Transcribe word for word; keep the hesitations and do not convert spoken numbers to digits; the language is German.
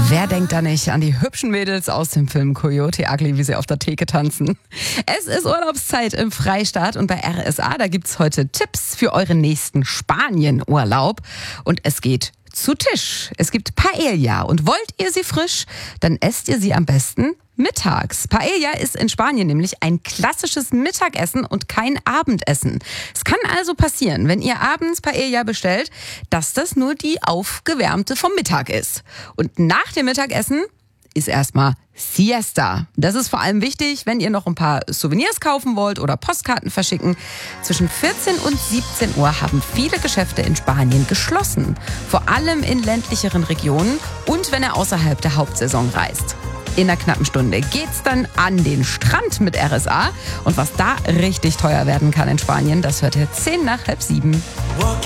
Wer denkt da nicht an die hübschen Mädels aus dem Film Coyote Ugly, wie sie auf der Theke tanzen? Es ist Urlaubszeit im Freistaat und bei R S A, da gibt's heute Tipps für euren nächsten Spanien-Urlaub. Und es geht zu Tisch. Es gibt Paella und wollt ihr sie frisch, dann esst ihr sie am besten mittags. Paella ist in Spanien nämlich ein klassisches Mittagessen und kein Abendessen. Es kann also passieren, wenn ihr abends Paella bestellt, dass das nur die aufgewärmte vom Mittag ist. Und nach dem Mittagessen ist erstmal Siesta. Das ist vor allem wichtig, wenn ihr noch ein paar Souvenirs kaufen wollt oder Postkarten verschicken. Zwischen vierzehn und siebzehn Uhr haben viele Geschäfte in Spanien geschlossen. Vor allem in ländlicheren Regionen und wenn ihr außerhalb der Hauptsaison reist. In einer knappen Stunde geht's dann an den Strand mit R S A. Und was da richtig teuer werden kann in Spanien, das hört ihr zehn nach halb sieben.